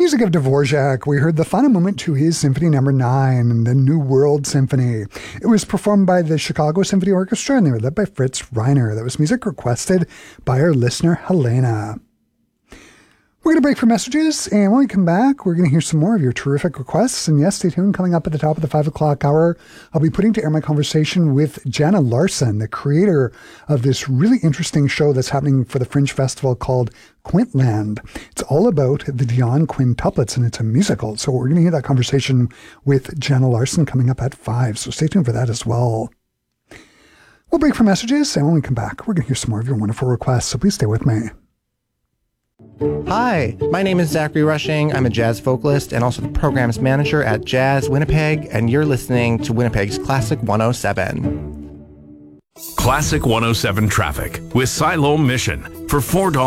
Music of Dvorak, we heard the final movement to his Symphony No. 9, the New World Symphony. It was performed by the Chicago Symphony Orchestra, and they were led by Fritz Reiner. That was music requested by our listener, Helena. We're going to break for messages, and when we come back, we're going to hear some more of your terrific requests. And yes, stay tuned. Coming up at the top of the 5 o'clock hour, I'll be putting to air my conversation with Jana Larson, the creator of this really interesting show that's happening for the Fringe Festival called Quintland. It's all about the Dion quintuplets, and it's a musical. So we're going to hear that conversation with Jana Larson coming up at 5. So stay tuned for that as well. We'll break for messages, and when we come back, we're going to hear some more of your wonderful requests. So please stay with me. Hi, my name is Zachary Rushing. I'm a jazz vocalist and also the programs manager at Jazz Winnipeg, and you're listening to Winnipeg's Classic 107. Classic 107 traffic with Siloam Mission. For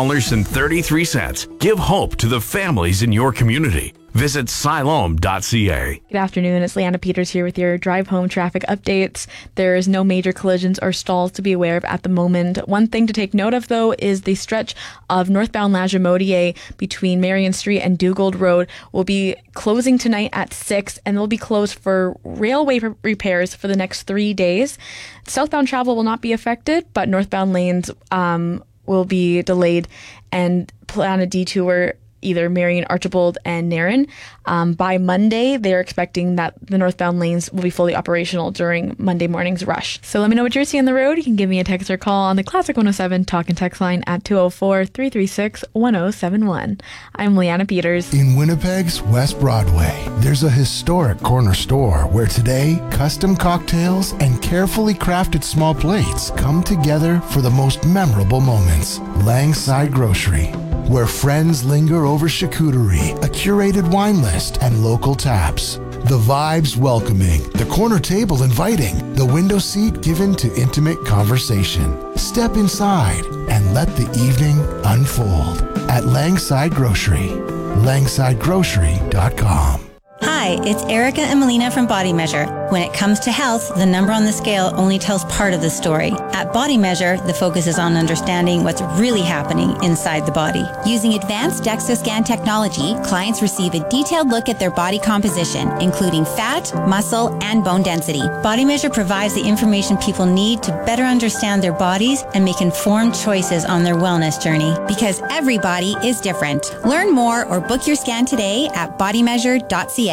$4.33, give hope to the families in your community. Visit siloam.ca. Good afternoon. It's Leanna Peters here with your drive home traffic updates. There is no major collisions or stalls to be aware of at the moment. One thing to take note of, though, is the stretch of northbound Lagimodiere between Marion Street and Dugald Road will be closing tonight at 6, and will be closed for railway repairs for the next 3 days. Southbound travel will not be affected, but northbound lanes will be delayed, and plan a detour either Marion, Archibald, and Nairn. By Monday, they're expecting that the northbound lanes will be fully operational during Monday morning's rush. So let me know what you're seeing on the road. You can give me a text or call on the Classic 107 talk and text line at 204-336-1071. I'm Leanna Peters. In Winnipeg's West Broadway, there's a historic corner store where today, custom cocktails and carefully crafted small plates come together for the most memorable moments. Langside Grocery, where friends linger over charcuterie, a curated wine list, and local taps. The vibes welcoming, the corner table inviting, the window seat given to intimate conversation. Step inside and let the evening unfold at Langside Grocery. LangsideGrocery.com. Hi, it's Erica and Melina from Body Measure. When it comes to health, the number on the scale only tells part of the story. At Body Measure, the focus is on understanding what's really happening inside the body. Using advanced DEXA scan technology, clients receive a detailed look at their body composition, including fat, muscle, and bone density. Body Measure provides the information people need to better understand their bodies and make informed choices on their wellness journey. Because every body is different. Learn more or book your scan today at bodymeasure.ca.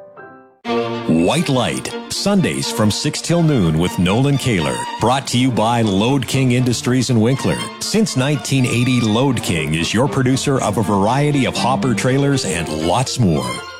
White Light, Sundays from 6 till noon with Nolan Kaler. Brought to you by Load King Industries in Winkler. Since 1980, Load King is your producer of a variety of hopper trailers and lots more.